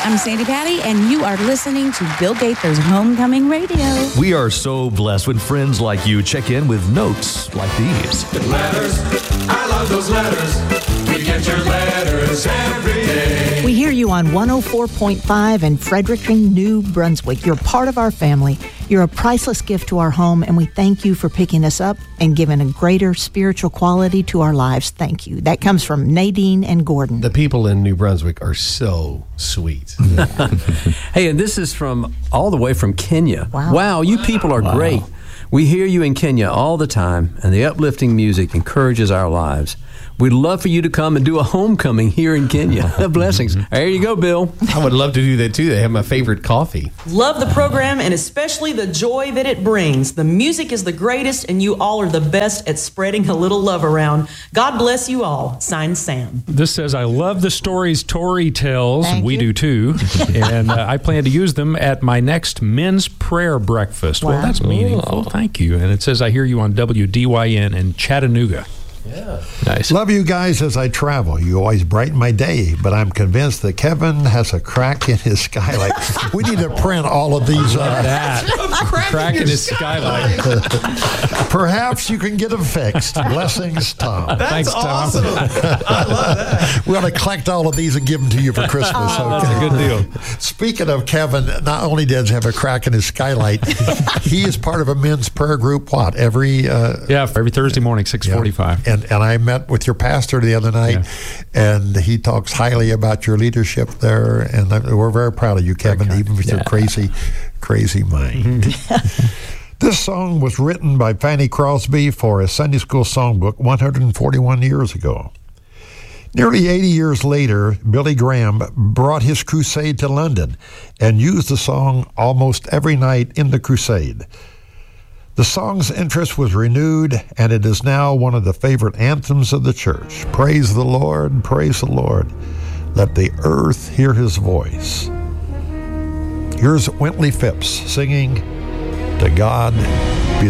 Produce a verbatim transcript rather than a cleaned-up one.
I'm Sandy Patty, and you are listening to Bill Gaither's Homecoming Radio. We are so blessed when friends like you check in with notes like these. Letters, I love those letters. We get your letters every day. We hear you on one oh four point five in Fredericton, New Brunswick. You're part of our family. You're a priceless gift to our home, and we thank you for picking us up and giving a greater spiritual quality to our lives. Thank you. That comes from Nadine and Gordon. The people in New Brunswick are so sweet. Hey, and this is from all the way from Kenya. Wow. Wow, you people are Wow. great. We hear you in Kenya all the time, and the uplifting music encourages our lives. We'd love for you to come and do a homecoming here in Kenya. Blessings. There you go, Bill. I would love to do that too. They have my favorite coffee. Love the program and especially the joy that it brings. The music is the greatest and you all are the best at spreading a little love around. God bless you all. Signed, Sam. This says, I love the stories Tori tells. Thank we you. do too. And uh, I plan to use them at my next men's prayer breakfast. Well, Wow. that's meaningful. Thank you. And it says, I hear you on W D Y N in Chattanooga. Yeah. Nice. Love you guys as I travel. You always brighten my day, but I'm convinced that Kevin has a crack in his skylight. We need to print all of these. Uh, That. Crack in his skylight. perhaps you can get them fixed. Blessings, Tom. That's Thanks, Tom. awesome. I love that. We're going to collect all of these and give them to you for Christmas. That's Okay? a good deal. Speaking of Kevin, not only does he have a crack in his skylight, he is part of a men's prayer group. What every uh, Yeah, every Thursday morning, six forty-five. And and I met with your pastor the other night, Yeah. and he talks highly about your leadership there, and we're very proud of you, Kevin, kind. even with your Yeah. crazy, crazy mind. This song was written by Fanny Crosby for a Sunday school songbook one hundred forty-one years ago. Nearly eighty years later, Billy Graham brought his crusade to London and used the song almost every night in the crusade. The song's interest was renewed, and it is now one of the favorite anthems of the church. Praise the Lord, praise the Lord. Let the earth hear his voice. Here's Wintley Phipps singing, To God